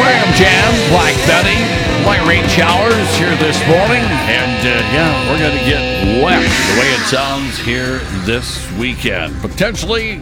Aquarium Jam, Black Betty, light rain showers here this morning, and we're going to get wet the way it sounds here this weekend. Potentially,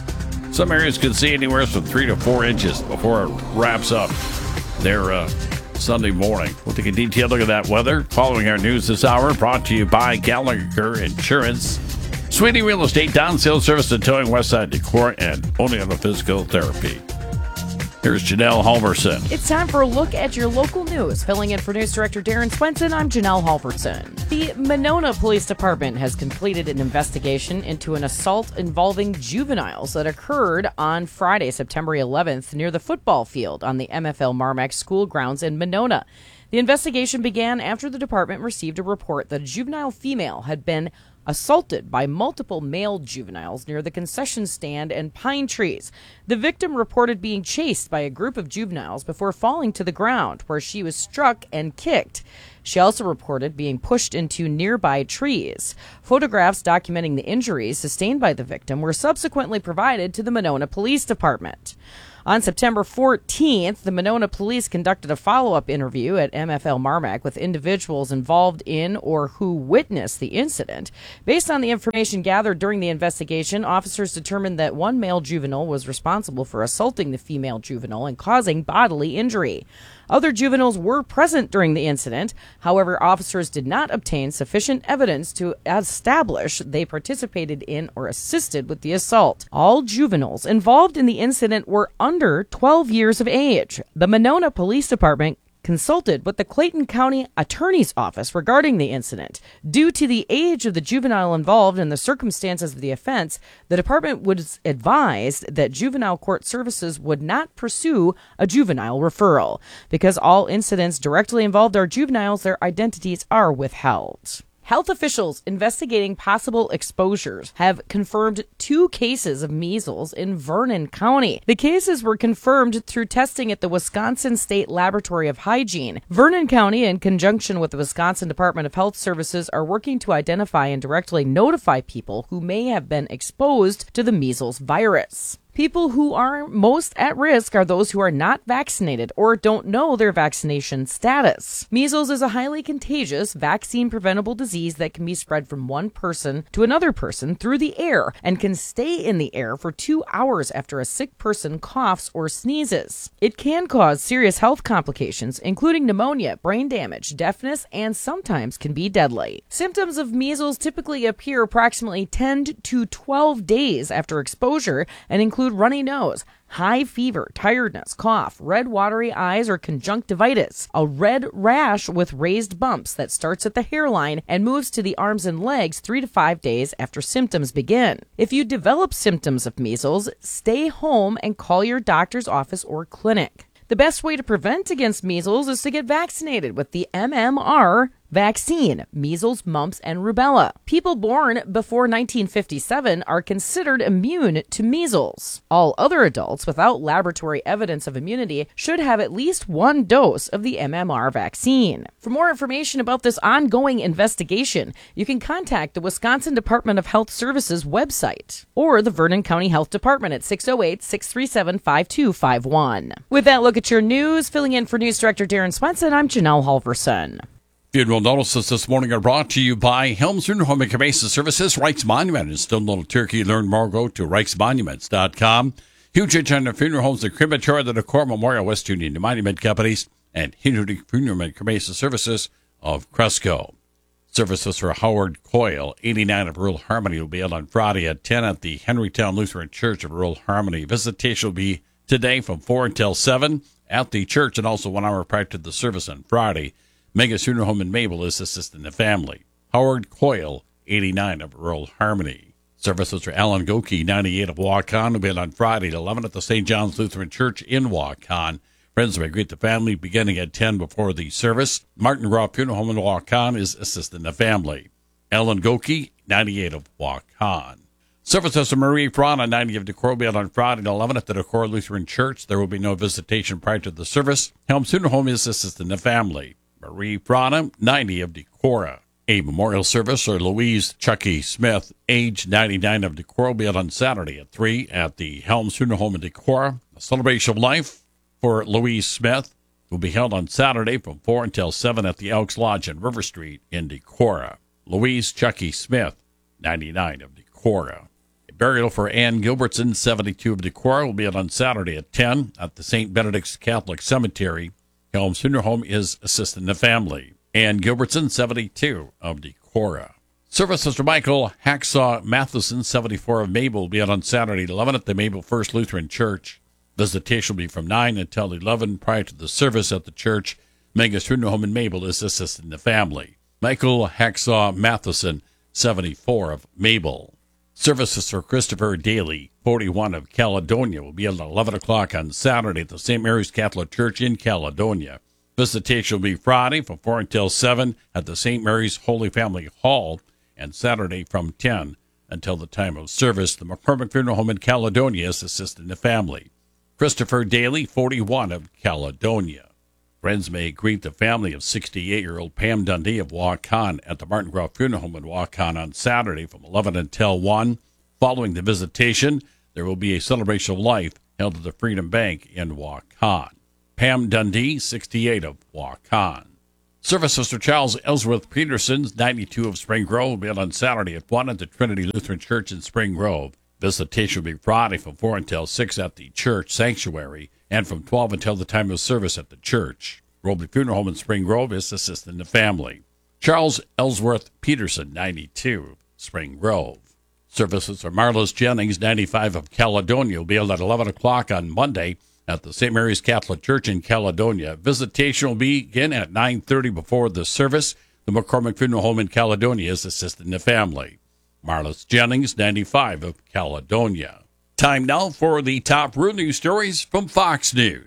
some areas could see anywhere from 3 to 4 inches before it wraps up their Sunday morning. We'll take a detailed look at that weather following our news this hour, brought to you by Gallagher Insurance, Sweeney Real Estate, Down Sales Service and Towing, Westside Decor, and Oneonta Physical Therapy. Here's Janelle Halverson. It's time for a look at your local news. Filling in for News Director Darren Swenson, I'm Janelle Halverson. The Monona Police Department has completed an investigation into an assault involving juveniles that occurred on Friday, September 11th, near the football field on the MFL Marmac School grounds in Monona. The investigation began after the department received a report that a juvenile female had been assaulted by multiple male juveniles near the concession stand and pine trees. The victim reported being chased by a group of juveniles before falling to the ground, where she was struck and kicked. She also reported being pushed into nearby trees. Photographs documenting the injuries sustained by the victim were subsequently provided to the Monona Police Department. On September 14th, the Monona Police conducted a follow-up interview at MFL Marmac with individuals involved in or who witnessed the incident. Based on the information gathered during the investigation, officers determined that one male juvenile was responsible for assaulting the female juvenile and causing bodily injury. Other juveniles were present during the incident. However, officers did not obtain sufficient evidence to establish they participated in or assisted with the assault. All juveniles involved in the incident were under 12 years of age. The Monona Police Department consulted with the Clayton County Attorney's Office regarding the incident. Due to the age of the juvenile involved and the circumstances of the offense, the department was advised that juvenile court services would not pursue a juvenile referral. Because all incidents directly involved our juveniles, their identities are withheld. Health officials investigating possible exposures have confirmed 2 cases of measles in Vernon County. The cases were confirmed through testing at the Wisconsin State Laboratory of Hygiene. Vernon County, in conjunction with the Wisconsin Department of Health Services, are working to identify and directly notify people who may have been exposed to the measles virus. People who are most at risk are those who are not vaccinated or don't know their vaccination status. Measles is a highly contagious, vaccine-preventable disease that can be spread from one person to another person through the air and can stay in the air for 2 hours after a sick person coughs or sneezes. It can cause serious health complications, including pneumonia, brain damage, deafness, and sometimes can be deadly. Symptoms of measles typically appear approximately 10 to 12 days after exposure and include runny nose, high fever, tiredness, cough, red watery eyes or conjunctivitis, a red rash with raised bumps that starts at the hairline and moves to the arms and legs 3 to 5 days after symptoms begin. If you develop symptoms of measles, stay home and call your doctor's office or clinic. The best way to prevent against measles is to get vaccinated with the MMR vaccine, measles, mumps, and rubella. People born before 1957 are considered immune to measles. All other adults without laboratory evidence of immunity should have at least 1 dose of the MMR vaccine. For more information about this ongoing investigation, you can contact the Wisconsin Department of Health Services website or the Vernon County Health Department at 608-637-5251. With that look at your news, filling in for News Director Darren Swenson, I'm Janelle Halverson. Funeral notices this morning are brought to you by Helms Funeral Home and Cremation Services, Reichs Monument in Stone Little Turkey. Learn more, go to reichsmonuments.com. Huge Agenda Funeral Homes, the Crematory, the Decor Memorial, West Union, the Monument Companies, and Hinderdick Funeral and Cremation Services of Cresco. Services for Howard Coyle, 89 of Rural Harmony, will be held on Friday at 10 at the Henrytown Lutheran Church of Rural Harmony. Visitation will be today from 4 until 7 at the church, and also 1 hour prior to the service on Friday. Mega's Funeral Home in Mabel is assisting the family. Howard Coyle, 89 of Rural Harmony. Services for Alan Goki, 98 of Waukon, will be held on Friday at 11 at the St. John's Lutheran Church in Waukon. Friends may greet the family beginning at 10 before the service. Martin Groff Funeral Home in Waukon is assisting the family. Alan Goki, 98 of Waukon. Services for Marie Frana, 90 of Decorah, will be held on Friday at 11 at the Decorah Lutheran Church. There will be no visitation prior to the service. Helms Funeral Home is assisting the family. Marie Prana, 90 of Decorah. A memorial service for Louise Chucky Smith, age 99 of Decorah, will be held on Saturday at 3 at the Helms Funeral Home in Decorah. A celebration of life for Louise Smith will be held on Saturday from 4 until 7 at the Elks Lodge on River Street in Decorah. Louise Chucky Smith, 99 of Decorah. A burial for Ann Gilbertson, 72 of Decorah, will be held on Saturday at 10 at the St. Benedict's Catholic Cemetery. Helms Funeral Home is assisting the family. Ann Gilbertson, 72 of Decorah. Services for Michael Hacksaw Matheson, 74 of Mabel, will be held on Saturday at 11 at the Mabel First Lutheran Church. Visitation will be from 9 until 11 prior to the service at the church. Megas Funeral Home in Mabel is assisting the family. Michael Hacksaw Matheson, 74 of Mabel. Services for Christopher Daly, 41 of Caledonia, will be at 11 o'clock on Saturday at the St. Mary's Catholic Church in Caledonia. Visitation will be Friday from 4 until 7 at the St. Mary's Holy Family Hall, and Saturday from 10 until the time of service. The McCormick Funeral Home in Caledonia is assisting the family. Christopher Daly, 41 of Caledonia. Friends may greet the family of 68-year-old Pam Dundee of Waukon at the Martin Groff Funeral Home in Waukon on Saturday from 11 until 1. Following the visitation, there will be a celebration of life held at the Freedom Bank in Waukon. Pam Dundee, 68 of Waukon. Services for Charles Ellsworth Peterson, 92 of Spring Grove, will be held on Saturday at 1 at the Trinity Lutheran Church in Spring Grove. Visitation will be Friday from 4 until 6 at the church sanctuary and from 12 until the time of service at the church. Robley Funeral Home in Spring Grove is assisting the family. Charles Ellsworth Peterson, 92, Spring Grove. Services for Marlos Jennings, 95 of Caledonia, will be held at 11 o'clock on Monday at the St. Mary's Catholic Church in Caledonia. Visitation will begin at 9:30 before the service. The McCormick Funeral Home in Caledonia is assisting the family. Marlos Jennings, 95 of Caledonia. Time now for the top real news stories from Fox News.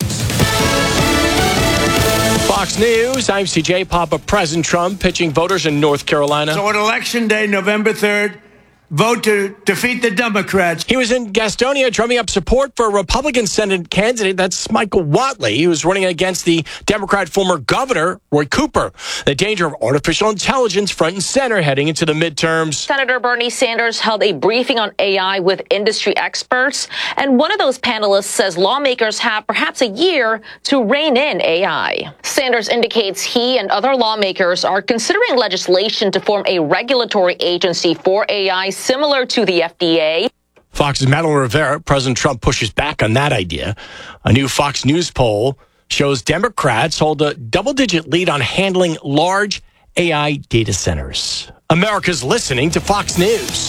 Fox News, I'm CJ Papa. President Trump pitching voters in North Carolina. So on Election Day, November 3rd, vote to defeat the Democrats. He was in Gastonia drumming up support for a Republican Senate candidate. That's Michael Whatley. He was running against the Democrat former governor, Roy Cooper. The danger of artificial intelligence front and center heading into the midterms. Senator Bernie Sanders held a briefing on AI with industry experts. And one of those panelists says lawmakers have perhaps a year to rein in AI. Sanders indicates he and other lawmakers are considering legislation to form a regulatory agency for AI similar to the FDA. Fox's Madeline Rivera. President Trump pushes back on that idea. A new Fox News poll shows Democrats hold a double-digit lead on handling large AI data centers. America's listening to Fox News.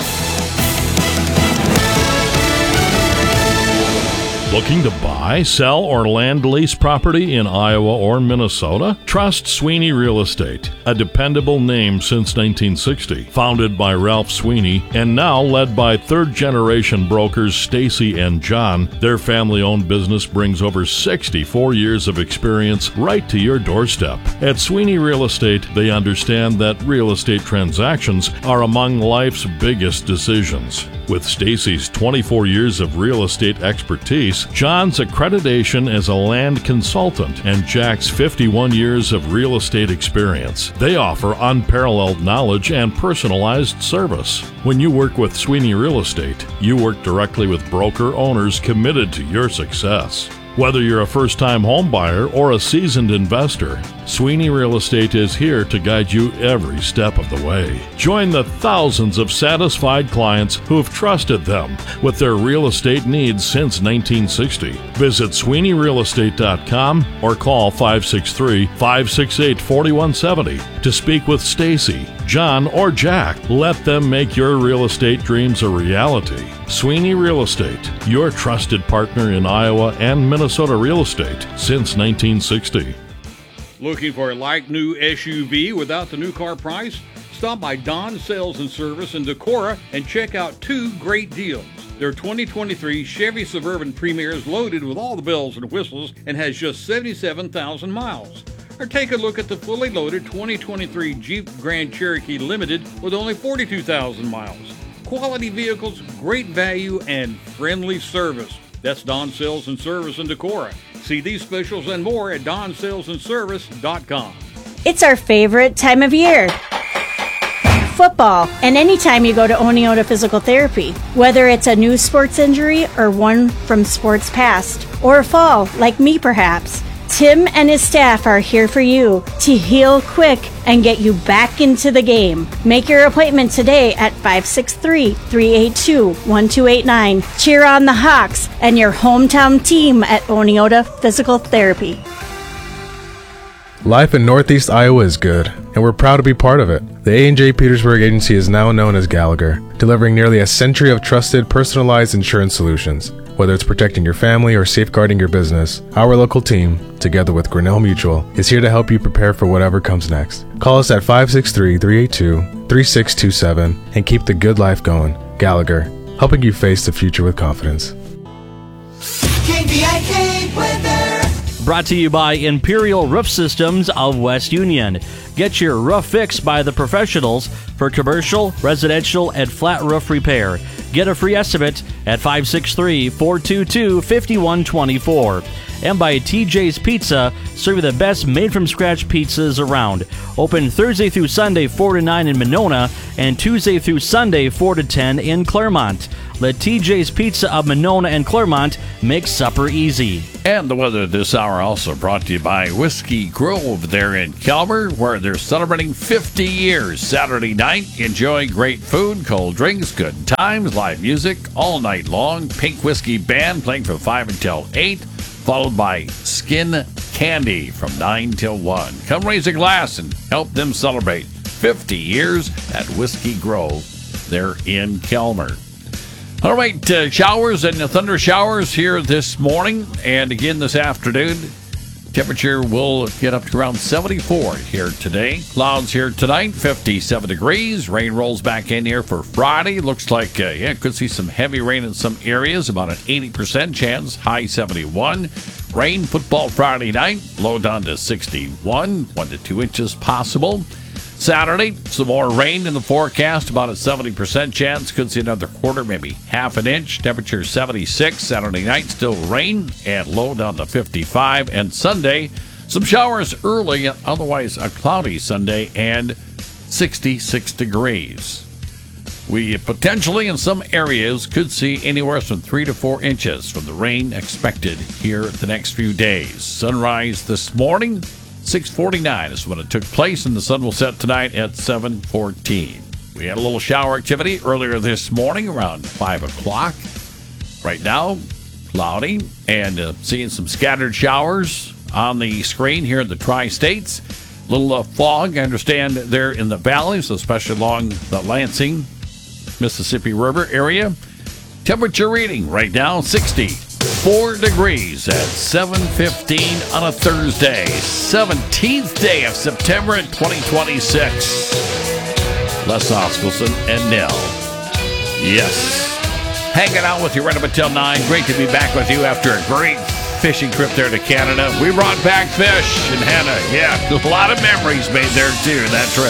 Looking to buy, sell, or land lease property in Iowa or Minnesota? Trust Sweeney Real Estate, a dependable name since 1960. Founded by Ralph Sweeney and now led by third-generation brokers Stacy and John, their family-owned business brings over 64 years of experience right to your doorstep. At Sweeney Real Estate, they understand that real estate transactions are among life's biggest decisions. With Stacy's 24 years of real estate expertise, John's accreditation as a land consultant, and Jack's 51 years of real estate experience, they offer unparalleled knowledge and personalized service. When you work with Sweeney Real Estate, you work directly with broker owners committed to your success. Whether you're a first-time home buyer or a seasoned investor, Sweeney Real Estate is here to guide you every step of the way. Join the thousands of satisfied clients who have trusted them with their real estate needs since 1960. Visit SweeneyRealEstate.com or call 563-568-4170 to speak with Stacy, John, or Jack. Let them make your real estate dreams a reality. Sweeney Real Estate, your trusted partner in Iowa and Minnesota real estate since 1960. Looking for a like-new SUV without the new car price? Stop by Don Sales and Service in Decorah and check out two great deals. Their 2023 Chevy Suburban Premier is loaded with all the bells and whistles and has just 77,000 miles. Or take a look at the fully loaded 2023 Jeep Grand Cherokee Limited with only 42,000 miles. Quality vehicles, great value, and friendly service. That's Don Sales and Service in Decorah. See these specials and more at DonSalesandService.com. It's our favorite time of year. Football, and anytime you go to Oneota Physical Therapy, whether it's a new sports injury or one from sports past, or fall, like me perhaps. Tim and his staff are here for you to heal quick and get you back into the game. Make your appointment today at 563-382-1289. Cheer on the Hawks and your hometown team at Oneota Physical Therapy. Life in Northeast Iowa is good, and we're proud to be part of it. The A&J Petersburg Agency is now known as Gallagher, delivering nearly a century of trusted, personalized insurance solutions. Whether it's protecting your family or safeguarding your business, our local team, together with Grinnell Mutual, is here to help you prepare for whatever comes next. Call us at 563-382-3627 and keep the good life going. Gallagher, helping you face the future with confidence. KVIK weather. Brought to you by Imperial Roof Systems of West Union. Get your roof fixed by the professionals for commercial, residential, and flat roof repair. Get a free estimate at 563-422-5124. And by TJ's Pizza, serving the best made-from-scratch pizzas around. Open Thursday through Sunday 4 to 9 in Monona and Tuesday through Sunday 4 to 10 in Claremont. Let TJ's Pizza of Monona and Claremont make supper easy. And the weather this hour also brought to you by Whiskey Grove there in Calmer, where they're celebrating 50 years. Saturday night, enjoy great food, cold drinks, good times, live music all night long. Pink Whiskey Band playing from 5 until 8, followed by Skin Candy from 9 till 1. Come raise a glass and help them celebrate 50 years at Whiskey Grove there in Calmer. All right, showers and thunder showers here this morning and again this afternoon. Temperature will get up to around 74 here today. Clouds here tonight, 57 degrees. Rain rolls back in here for Friday. Looks like, could see some heavy rain in some areas, about an 80% chance, high 71. Rain, football Friday night, low down to 61, 1 to 2 inches possible. Saturday, some more rain in the forecast, about a 70% chance. Could see another quarter, maybe half an inch. Temperature 76. Saturday night, still rain and low down to 55. And Sunday, some showers early, otherwise a cloudy Sunday and 66 degrees. We potentially in some areas could see anywhere from 3 to 4 inches from the rain expected here the next few days. Sunrise this morning, 6:49 is when it took place, and the sun will set tonight at 7:14. We had a little shower activity earlier this morning around 5 o'clock. Right now, cloudy and seeing some scattered showers on the screen here in the Tri-States. Little fog, I understand, there in the valleys, especially along the Lansing, Mississippi River area. Temperature reading right now 64 degrees at 7:15 on a Thursday, 17th day of September in 2026. Les Oskelson and Nell. Yes. Hanging out with you right up until 9. Great to be back with you after a great fishing trip there to Canada. We brought back fish and had a lot of memories made there too, that trip.